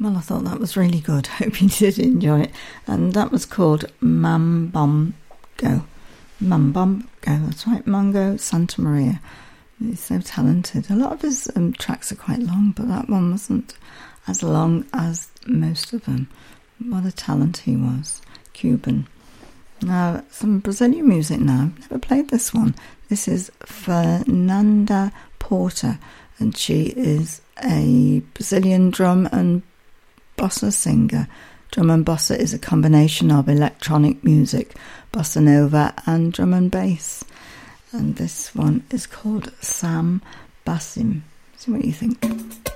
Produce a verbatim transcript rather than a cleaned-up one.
Well, I thought that was really good. Hope you did enjoy it. And that was called Mambongo. Mambongo, that's right, Mongo Santa Maria. He's so talented. A lot of his um, tracks are quite long, but that one wasn't as long as most of them. What a talent he was. Cuban. Now, some Brazilian music now. I've never played this one. This is Fernanda Porter, and she is a Brazilian drum and bossa singer. Drum and bossa is a combination of electronic music, bossa nova and drum and bass. And this one is called Sam Bassim. See what you think.